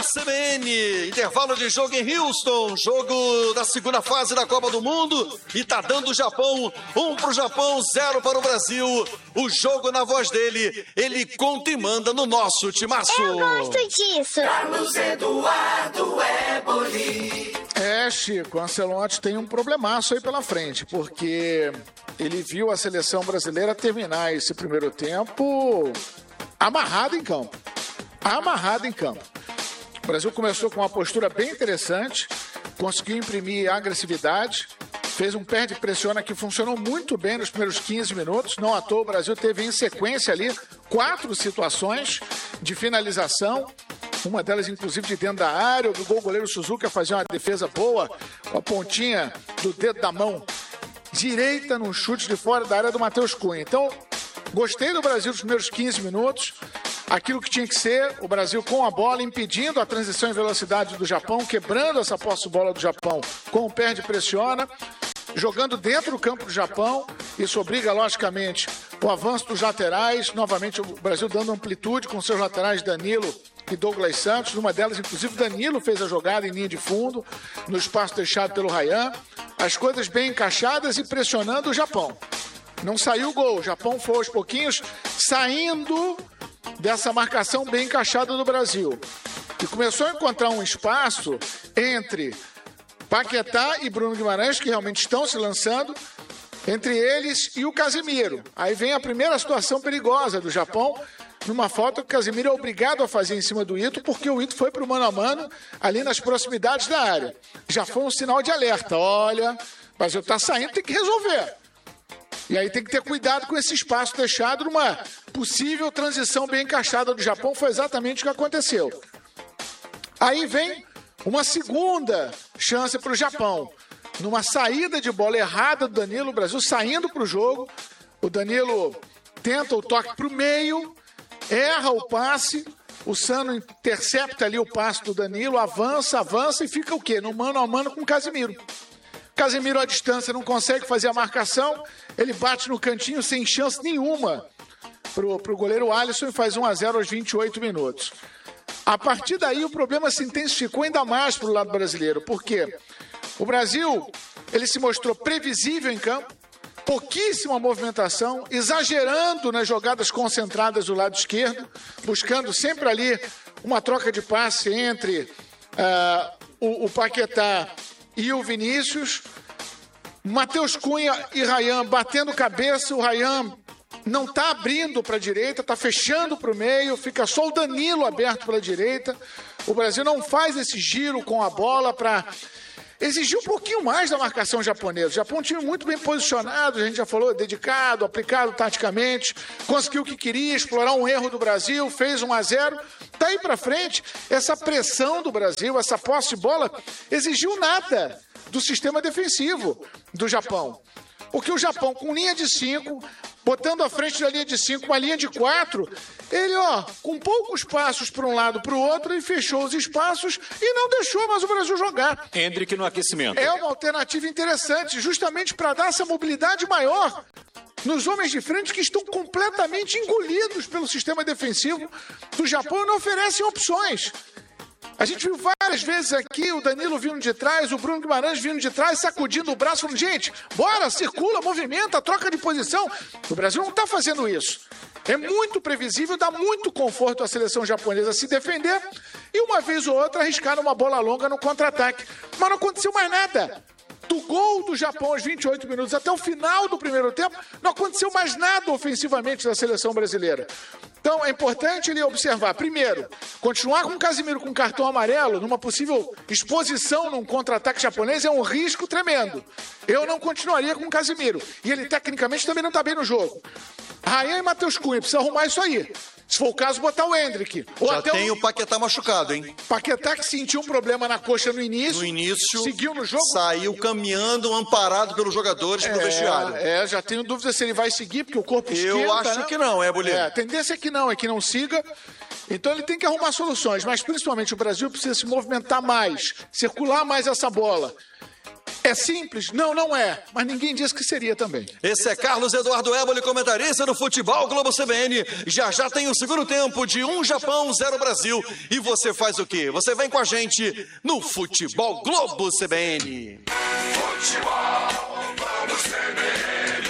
na CBN. Intervalo de jogo em Houston, jogo da segunda fase da Copa do Mundo. E tá dando o Japão, 1 pro Japão, 0 para o Brasil. O jogo na voz dele, ele conta e manda no nosso timaço. Eu gosto disso. Carlos Eduardo Eboli. Chico, o Ancelotti tem um problemaço aí pela frente, porque ele viu a seleção brasileira terminar esse primeiro tempo amarrado em campo. O Brasil começou com uma postura bem interessante, conseguiu imprimir agressividade, fez um perde-pressiona que funcionou muito bem nos primeiros 15 minutos. Não à toa, o Brasil teve em sequência ali 4 situações de finalização. Uma delas, inclusive, de dentro da área. Obrigou o goleiro Suzuki a fazer uma defesa boa, com a pontinha do dedo da mão direita num chute de fora da área do Matheus Cunha. Então, gostei do Brasil nos primeiros 15 minutos. Aquilo que tinha que ser, o Brasil com a bola, impedindo a transição em velocidade do Japão, quebrando essa posse de bola do Japão com o perde-pressiona, jogando dentro do campo do Japão. Isso obriga, logicamente, o avanço dos laterais. Novamente, o Brasil dando amplitude com seus laterais Danilo e Douglas Santos. Numa delas, inclusive, Danilo fez a jogada em linha de fundo, no espaço deixado pelo Ryan. As coisas bem encaixadas e pressionando o Japão. Não saiu o gol. O Japão foi aos pouquinhos saindo dessa marcação bem encaixada do Brasil. E começou a encontrar um espaço entre Paquetá e Bruno Guimarães, que realmente estão se lançando, entre eles e o Casemiro. Aí vem a primeira situação perigosa do Japão, numa falta que o Casemiro é obrigado a fazer em cima do Ito, porque o Ito foi para o mano a mano ali nas proximidades da área. Já foi um sinal de alerta. Olha, o Brasil está saindo, tem que resolver. E aí tem que ter cuidado com esse espaço deixado numa possível transição bem encaixada do Japão. Foi exatamente o que aconteceu. Aí vem uma segunda chance para o Japão. Numa saída de bola errada do Danilo, o Brasil saindo para o jogo. O Danilo tenta o toque para o meio, erra o passe. O Sano intercepta ali o passe do Danilo, avança e fica o quê? No mano a mano com o Casemiro. Casemiro à distância não consegue fazer a marcação, ele bate no cantinho sem chance nenhuma pro goleiro Alisson e faz 1-0 aos 28 minutos. A partir daí o problema se intensificou ainda mais pro lado brasileiro, porque o Brasil ele se mostrou previsível em campo, pouquíssima movimentação, exagerando nas jogadas concentradas do lado esquerdo, buscando sempre ali uma troca de passe entre o Paquetá e o Vinícius. Matheus Cunha e Ryan batendo cabeça. O Ryan não está abrindo para a direita, está fechando para o meio, fica só o Danilo aberto pela direita. O Brasil não faz esse giro com a bola para exigir um pouquinho mais da marcação japonesa. O Japão é um time muito bem posicionado, a gente já falou, dedicado, aplicado taticamente, conseguiu o que queria, explorar um erro do Brasil, fez 1-0. Daí para frente, essa pressão do Brasil, essa posse de bola, exigiu nada do sistema defensivo do Japão. Porque o Japão, com linha de 5, botando à frente da linha de 5 uma linha de 4, ele, com poucos passos para um lado para o outro, ele fechou os espaços e não deixou mais o Brasil jogar. Hendrick no aquecimento. É uma alternativa interessante, justamente para dar essa mobilidade maior nos homens de frente que estão completamente engolidos pelo sistema defensivo do Japão e não oferecem opções. A gente viu várias vezes aqui o Danilo vindo de trás, o Bruno Guimarães vindo de trás, sacudindo o braço, falando, gente, bora, circula, movimenta, troca de posição. O Brasil não está fazendo isso. É muito previsível, dá muito conforto à seleção japonesa se defender e uma vez ou outra arriscar uma bola longa no contra-ataque. Mas não aconteceu mais nada. Do gol do Japão aos 28 minutos até o final do primeiro tempo, não aconteceu mais nada ofensivamente da seleção brasileira. Então é importante ele observar, primeiro, continuar com o Casemiro com cartão amarelo numa possível exposição num contra-ataque japonês é um risco tremendo. Eu não continuaria com o Casemiro. E ele tecnicamente também não está bem no jogo. Ryan e Matheus Cunha, precisa arrumar isso aí. Se for o caso, botar o Hendrick. Ou já até tem o Paquetá machucado, hein? Paquetá que sentiu um problema na coxa no início. No início. Seguiu no jogo. Saiu caminhando, amparado pelos jogadores pro vestiário. Já tenho dúvida se ele vai seguir, porque o corpo esquenta. Eu acho que não, Bolinha. A tendência é que não siga. Então ele tem que arrumar soluções, mas principalmente o Brasil precisa se movimentar mais, circular mais essa bola. É simples? Não, não é. Mas ninguém disse que seria também. Esse é Carlos Eduardo Éboli, comentarista do Futebol Globo CBN. Já já tem o segundo tempo de 1 Japão, 0 Brasil. E você faz o quê? Você vem com a gente no Futebol Globo CBN. Futebol Globo CBN.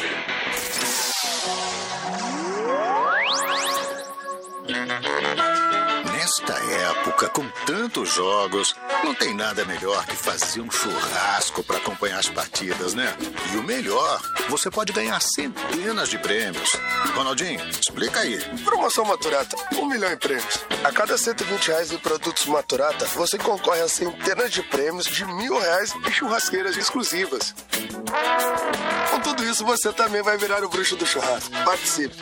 Nesta época, com tantos jogos, não tem nada melhor que fazer um churrasco para acompanhar as partidas, né? E o melhor, você pode ganhar centenas de prêmios. Ronaldinho, explica aí. Promoção Maturata, 1 milhão em prêmios. A cada R$120 em produtos Maturata, você concorre a centenas de prêmios de R$1.000 em churrasqueiras exclusivas. Com tudo isso, você também vai virar o bruxo do churrasco. Participe!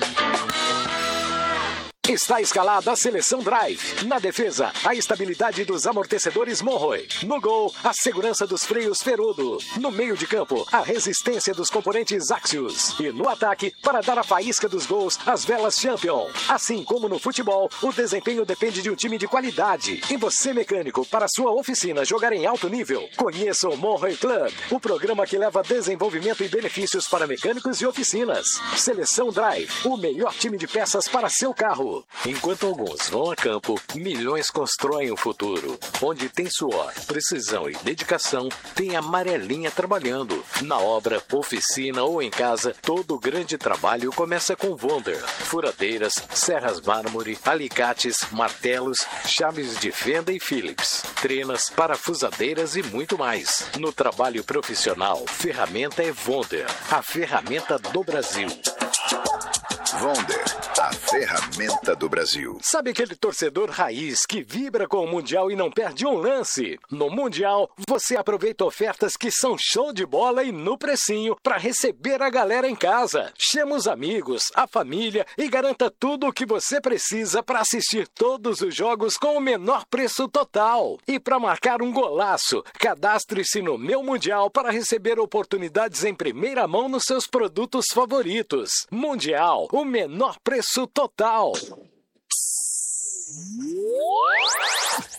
Está escalada a seleção Drive. Na defesa, a estabilidade dos amortecedores Monroe. No gol, a segurança dos freios Ferudo. No meio de campo, a resistência dos componentes Axios. E no ataque, para dar a faísca dos gols, as velas Champion. Assim como no futebol, o desempenho depende de um time de qualidade. E você, mecânico, para sua oficina jogar em alto nível, conheça o Monroe Club, o programa que leva desenvolvimento e benefícios para mecânicos e oficinas. Seleção Drive, o melhor time de peças para seu carro. Enquanto alguns vão a campo, milhões constroem o futuro. Onde tem suor, precisão e dedicação, tem a Amarelinha trabalhando. Na obra, oficina ou em casa, todo grande trabalho começa com Wonder. Furadeiras, serras mármore, alicates, martelos, chaves de fenda e Phillips, trenas, parafusadeiras e muito mais. No trabalho profissional, ferramenta é Wonder, a ferramenta do Brasil. Wonder, a ferramenta do Brasil. Sabe aquele torcedor raiz que vibra com o Mundial e não perde um lance? No Mundial, você aproveita ofertas que são show de bola e no precinho para receber a galera em casa. Chame os amigos, a família e garanta tudo o que você precisa para assistir todos os jogos com o menor preço total. E para marcar um golaço, cadastre-se no Meu Mundial para receber oportunidades em primeira mão nos seus produtos favoritos. Mundial, o menor preço total.